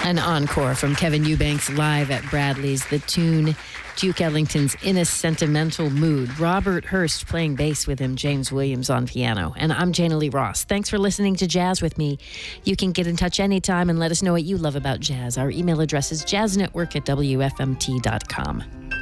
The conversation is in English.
An encore from Kevin Eubanks live at Bradley's. The tune, Duke Ellington's In a Sentimental Mood. Robert Hurst playing bass with him, James Williams on piano. And I'm Jana Lee Ross. Thanks for listening to Jazz with me. You can get in touch anytime and let us know what you love about jazz. Our email address is jazznetwork@wfmt.com.